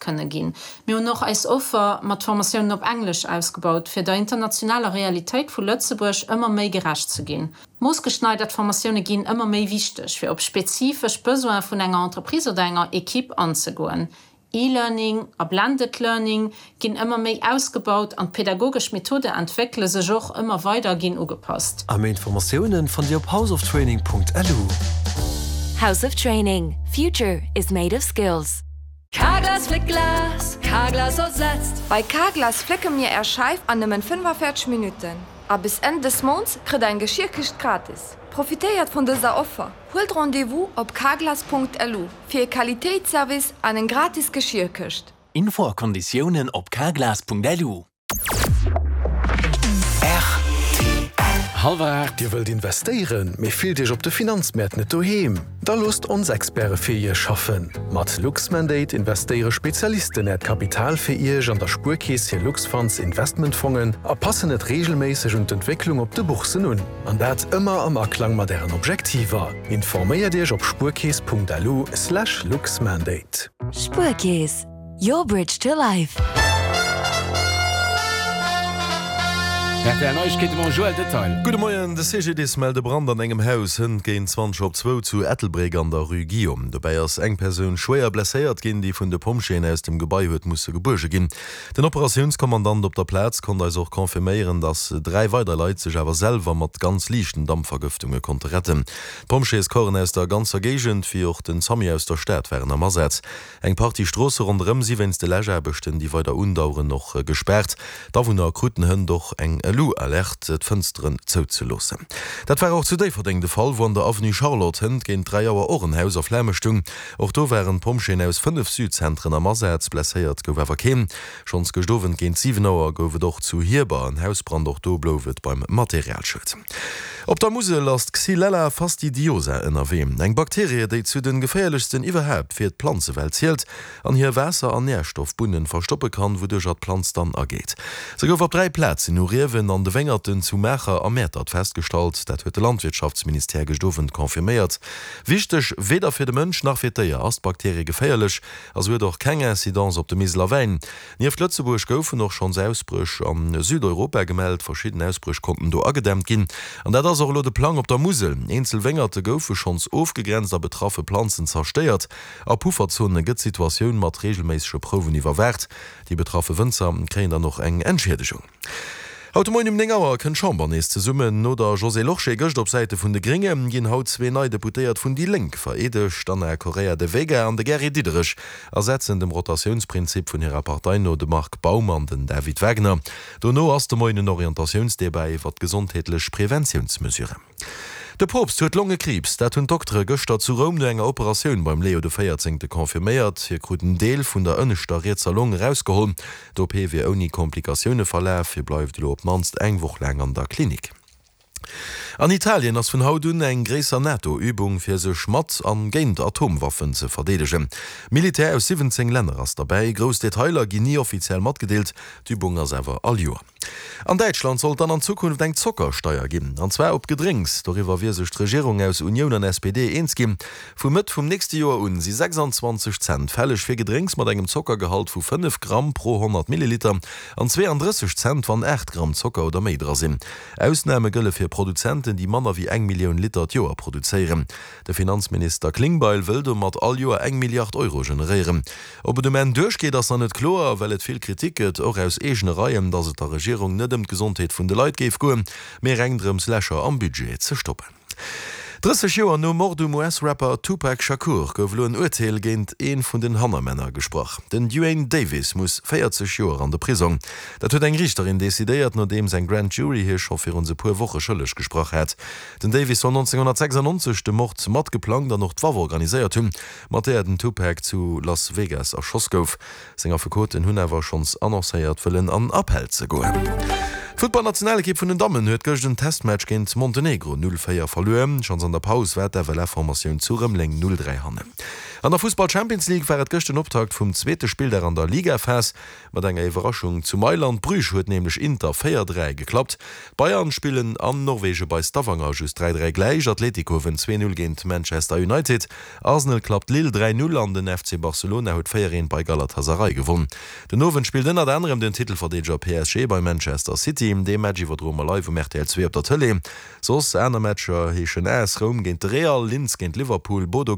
können gehen. Wir haben noch als Offer mit Formationen auf Englisch ausgebaut, für der internationale Realität von Lützeburg immer mehr gerecht zu gehen. Maßgeschneiderte Formationen gehen immer mehr wichtig, für auf spezifisch Besoin von einer Entreprise oder einer Equipe anzugehen. E-Learning, Blended Learning gehen immer mehr ausgebaut und pädagogische Methoden entwickeln sich auch immer weiter gehen angepasst. Am Informationen von dir auf houseoftraining.lu. House of Training. Future is made of skills. Carglass Flickglas, Carglass ersetzt. Bei Carglass flicken mir Scheif an nehmen 45 Minuten. Aber bis Ende des Monats kriegt ein Geschirrkist gratis. Profitiert von dieser Offer. Holt Rendezvous auf carglass.lu für Qualitätsservice an einen gratis Geschirrkist. Infokonditionen auf carglass.lu. Halvard, Dir wollt investieren, mir fiel Dich op de Finanzmärkte net daheim. Da lust uns Experte für ihr schaffen. Mat Luxmandate investiere Spezialisten et Kapital für ihr an der Spurkäse Luxfonds Investmentfonds erpassen net regelmäßig und Entwicklung op de Buchsen nun. An dat immer am Erklang mat deren Objektiver. Informier Dich op spurkäse.lu/Luxmandate. Spurkäse. Your bridge to life. Gute Morgen, de CGD melde Brand an engem Haus hin gehen 20 op 2 zu Ettelbreg an der Rue Guillaume. Dabei als eng Person schwer blessiert gehen, die vun der Pomschene aus dem Gebäi huet musssse geburge gin. Den Operationskommandant op der Platz konnte also auch konfirmieren, dass 3 weiter Leute sich aber selber mat ganz lichten Dampfvergiftungen konnte retten. Pomschees koren aus der ganzer Gegend wie auch den Sami aus der Stadt wären am Ersatz. Eng Partystrasse rundrem sie wenns de Lägerbechten, die weiter undauren noch gesperrt. Da vu der Kruten hun doch eng alert et Fënsteren zou ze lossen. Dat war auch zudei verdingde Fall, wo an der Avenue Charlotte hend géint 3 Joer Ohrenhaus auf Lämmestung. Auch do wären Pomschen aus 5 Südzentren am Massäz blessiert gower kéem. Schons gestowen géint 7 Auer gowe doch zu hierbar en Hausbrand doch do blowet beim Materialschutz. Op der Muse lasst Xylella fastidiosa NRW. Eng Bakterie, déi zu den gefährlichsten iwwerhäb fir d Planzewelt zielt, an hier Wässer an Nährstoffbunnen verstoppe kann, wodurch dat Planz dann ergeht. Se gouf op 3 Plätze in Uriewen an de Wengerten zu Mächer ermettert festgestalt, dat huet de Landwirtschaftsminister gestoffen konfirmiert. Wichtech weder fir de Mënsch nach fir d'ier as Bakterie geféierlech, as huet doch keng Inzidenz op de Miselawein. Nief Lützeburg goufen noch schon Ausbrüch am Südeuropa gemeldt, verschiedene Ausbrüch konnten do agedämmt ginn. An dat lo de Plan op der Musel. Einzel Wengerte goufe schons aufgegrenzter betraffe Pflanzen zersteiert. A Pufferzone gëtt Situationun mat regelmäßige Proben iwwerwert. Die betraffe Wënzer kräen dann noch eng Entschädigung. Heute Morgen im Nengauer können Chambernes zu summen oder José Loche gëcht op Seite vun de Gringe gin haut 2 neu deputiert vun die Link veredech dann Korea de Wege an de Gerry Diederich ersetzen dem Rotationsprinzip vun ihrer Partei no de Mark Baumann den David Wagner. Do no as de moinen Orientationsdebei wat gesundheitlich Präventionsmesure. De Propst huet Lungekrebs, dat hunn Doktore Göster zu Rom no enger Operationun beim Leo de 14. konfirméiert, hier kruten Deel vun der ënnechter Rezer Lunge rausgeholt, do wie oni Komplikationune verläf, fir bleif lo op manst engwoch lang an der Klinik. An Italien ass vun Hautun eng gréser NATO-Übung fir se Schmat an géint Atomwaffen ze verdedegen. Militär aus 17 Länder ass dabei, Gros Detailer gin nie offiziell mat gedeelt, d'Übung as ewer all Joer. An Deutschland soll dann an Zukunft eng Zuckersteuer geben, anzwe op Gedrinks, darüber wie sech Regierung aus Union an SPD eens gin. Vomit vum nächste Joer un sie 26 Cent fällig fir Gedrinks mat engem Zuckergehalt vu 5 Gramm pro 100 Milliliter an 32 Cent van 8 Gramm Zucker oder Medra sinn. Ausnahme gëlle fir Produzenten, die Manner wie 1 Million Liter Joer produzieren. Der Finanzminister Klingbeil will mat all Joer 1 Milliard Euro generieren. Ob de men durchgeht as an net klar, weil et viel Kritiket auch aus egene Reihen, dass et der Regierung net dem Gesundheit vun de Leiit geef goen, mehr engdrem Slasher am Budget ze stoppen. 30 Joer no Mordum US-Rapper Tupac Shakur gouf lo en Urteil géint een vun den Hammermänner gesproch. Den Duane Davis muss 40 Joer an der Prison. Dat huet eng Richterin desideiert, nachdem sein Grand Jury hier schon fir unse puer Woche schëllech gesproch hat. Den Davis war 1996 de Mord mat geplant, dann noch d'Wawe organisiert hunn, mat den Tupac zu Las Vegas erschoss gouf. Senger Verkoten hunn awer schons annoncéiert wëllen an Abhel ze goen. Footballnationalkipp vun den Dammmen huet goch den Testmatch géint Montenegro 0-4 verloren, schon an der Paus wär der Formatioun zurem leng 0-3 hanne. An der Fußball Champions League wäret goch den Optakt vum zweete Spiel der an der Liga fäs, mat enger Iwerraschung zu Mailand Brüch huet nämlich Inter 4-3 geklappt. Bayern spielen an Norwege bei Stavanger just 3-3 gleich, Atletico wenn 2-0 géint Manchester United, Arsenal klappt Lille 3-0 an den FC Barcelona huet 4 bei Galatasaray gewonnen. Den Nowen spielt den anderem den Titelverdeger PSG bei Manchester City, de Match iwwer Drmer live um RTL 2 op der Tele. Sos Äner Matscher heechen AS Rom géint Real, Linz géint Liverpool, Bodo